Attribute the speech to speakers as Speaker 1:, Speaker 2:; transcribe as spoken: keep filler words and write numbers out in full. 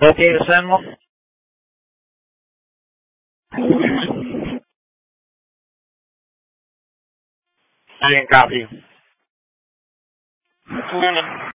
Speaker 1: Okay to send mo? I didn't copy you.